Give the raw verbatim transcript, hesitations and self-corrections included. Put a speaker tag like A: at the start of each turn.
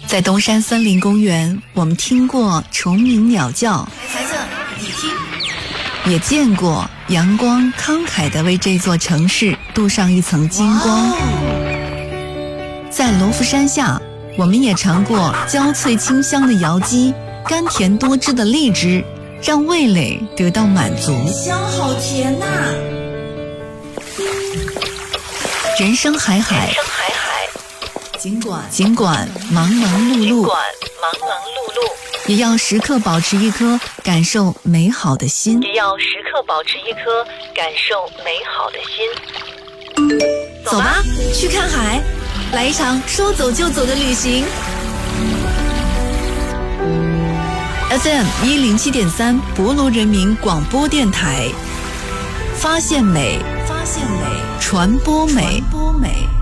A: 在东山森林公园，我们听过虫鸣鸟叫，
B: 孩子，你听，
A: 也见过阳光慷慨地为这座城市镀上一层金光。在罗浮山下，我们也尝过焦脆清香的瑶姬，甘甜多汁的荔枝，让味蕾得到满足。
B: 香好甜呐、啊！
A: 人生海海，尽管尽管忙忙碌碌，
C: 尽管忙忙碌碌，
A: 也要时刻保持一颗感受美好的心，
C: 也要时刻保持一颗感受美好的心。
A: 走吧，去看海，来一场说走就走的旅行。F M 一零七点三，博罗人民广播电台，发现美，发现美，传播美，传播美。